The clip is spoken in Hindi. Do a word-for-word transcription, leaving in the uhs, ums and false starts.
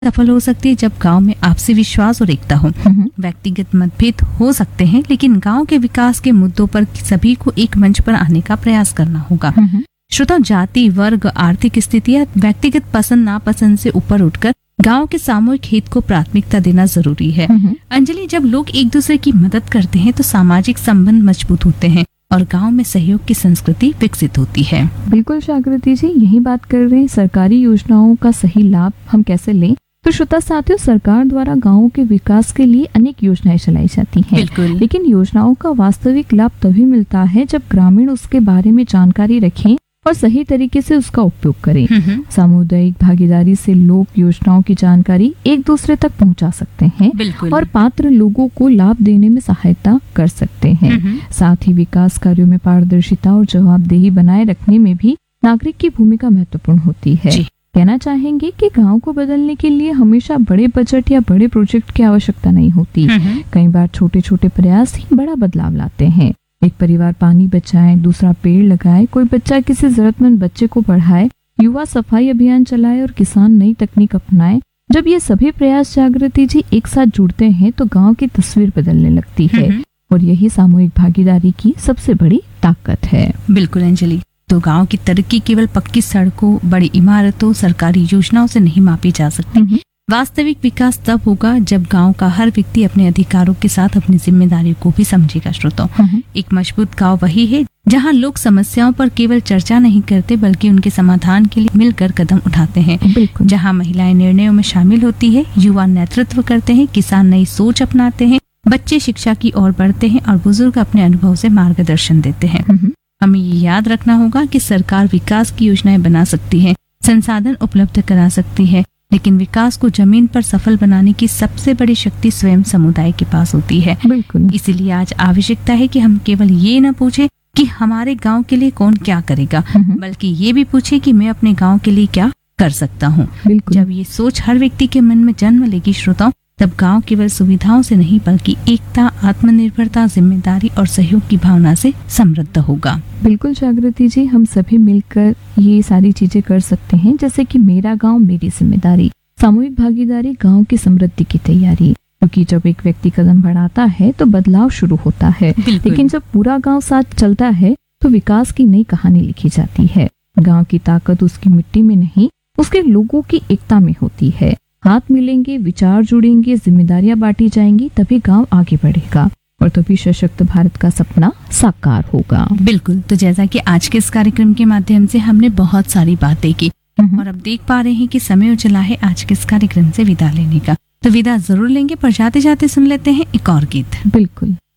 सफल हो सकती है जब गांव में आपसी विश्वास और एकता हो। व्यक्तिगत मतभेद हो सकते हैं, लेकिन गांव के विकास के मुद्दों पर सभी को एक मंच पर आने का प्रयास करना होगा। श्रोता, जाति, वर्ग, आर्थिक स्थिति या व्यक्तिगत पसंद नापसंद से ऊपर उठकर गांव के सामूहिक हित को प्राथमिकता देना जरूरी है। अंजलि, जब लोग एक दूसरे की मदद करते हैं तो सामाजिक संबंध मजबूत होते हैं और गांव में सहयोग की संस्कृति विकसित होती है। बिल्कुल जागृति जी, यही बात कर रहे हैं। सरकारी योजनाओं का सही लाभ हम कैसे लें? तो श्रोता साथियों, सरकार द्वारा गांवों के विकास के लिए अनेक योजनाएं चलाई जाती हैं, लेकिन योजनाओं का वास्तविक लाभ तभी मिलता है जब ग्रामीण उसके बारे में जानकारी रखें और सही तरीके से उसका उपयोग करें। सामुदायिक भागीदारी से लोग योजनाओं की जानकारी एक दूसरे तक पहुंचा सकते हैं और पात्र लोगों को लाभ देने में सहायता कर सकते हैं। साथ ही विकास कार्यों में पारदर्शिता और जवाबदेही बनाए रखने में भी नागरिक की भूमिका महत्वपूर्ण होती है। कहना चाहेंगे कि गांव को बदलने के लिए हमेशा बड़े बजट या बड़े प्रोजेक्ट की आवश्यकता नहीं होती। कई बार छोटे छोटे प्रयास ही बड़ा बदलाव लाते हैं। एक परिवार पानी बचाए, दूसरा पेड़ लगाए, कोई बच्चा किसी जरूरतमंद बच्चे को पढ़ाए, युवा सफाई अभियान चलाए और किसान नई तकनीक अपनाए। जब ये सभी प्रयास जागृति जी एक साथ जुड़ते हैं तो गांव की तस्वीर बदलने लगती है और यही सामूहिक भागीदारी की सबसे बड़ी ताकत है। बिल्कुल अंजलि, तो गांव की तरक्की केवल पक्की सड़कों, बड़ी इमारतों, सरकारी योजनाओं से नहीं मापी जा सकती। वास्तविक विकास तब होगा जब गांव का हर व्यक्ति अपने अधिकारों के साथ अपनी जिम्मेदारी को भी समझेगा। श्रोताओ, एक मजबूत गांव वही है जहां लोग समस्याओं पर केवल चर्चा नहीं करते बल्कि उनके समाधान के लिए मिलकर कदम उठाते हैं। जहां महिलाएं निर्णयों में शामिल होती है, युवा नेतृत्व करते हैं, किसान नई सोच अपनाते हैं, बच्चे शिक्षा की ओर बढ़ते हैं और बुजुर्ग अपने अनुभव से मार्गदर्शन देते हैं। हमें ये याद रखना होगा कि सरकार विकास की योजनाएं बना सकती है, संसाधन उपलब्ध करा सकती है, लेकिन विकास को जमीन पर सफल बनाने की सबसे बड़ी शक्ति स्वयं समुदाय के पास होती है। इसीलिए आज आवश्यकता है कि हम केवल ये न पूछे कि हमारे गांव के लिए कौन क्या करेगा, बल्कि ये भी पूछे कि मैं अपने गांव के लिए क्या कर सकता हूँ। जब ये सोच हर व्यक्ति के मन में जन्म लेगी श्रोताओं, तब गांव केवल सुविधाओं से नहीं बल्कि एकता, आत्मनिर्भरता, जिम्मेदारी और सहयोग की भावना से समृद्ध होगा। बिल्कुल जागृति जी, हम सभी मिलकर ये सारी चीजें कर सकते हैं, जैसे कि मेरा गांव मेरी जिम्मेदारी, सामूहिक भागीदारी, गांव की समृद्धि की तैयारी। क्योंकि जब एक व्यक्ति कदम बढ़ाता है तो बदलाव शुरू होता है, लेकिन जब पूरा गांव साथ चलता है तो विकास की नई कहानी लिखी जाती है। गांव की ताकत उसकी मिट्टी में नहीं, उसके लोगों की एकता में होती है। हाथ मिलेंगे, विचार जुड़ेंगे, जिम्मेदारियां बांटी जाएंगी, तभी गांव आगे बढ़ेगा और तभी सशक्त भारत का सपना साकार होगा। बिल्कुल, तो जैसा कि आज के इस कार्यक्रम के माध्यम से हमने बहुत सारी बातें की और अब देख पा रहे हैं कि समय हो चला है आज के इस कार्यक्रम से विदा लेने का। तो विदा जरूर लेंगे, पर जाते जाते सुन लेते हैं एक और गीत। बिल्कुल।